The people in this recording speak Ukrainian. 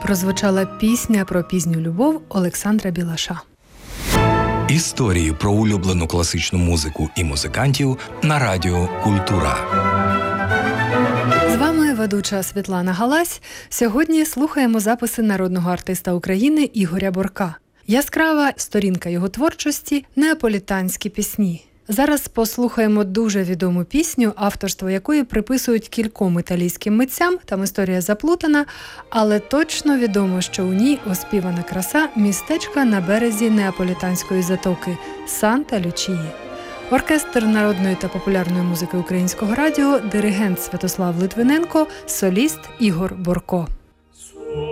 прозвучала пісня про пізню любов Олександра Білаша. Історії про улюблену класичну музику і музикантів на радіо «Культура». З вами ведуча Світлана Галась. Сьогодні слухаємо записи народного артиста України Ігоря Борка. Яскрава сторінка його творчості – неаполітанські пісні. Зараз послухаємо дуже відому пісню, авторство якої приписують кільком італійським митцям, там історія заплутана, але точно відомо, що у ній оспівана краса містечка на березі неаполітанської затоки – Санта-Лючії. Оркестр народної та популярної музики Українського радіо, диригент Святослав Литвиненко, соліст Ігор Борко.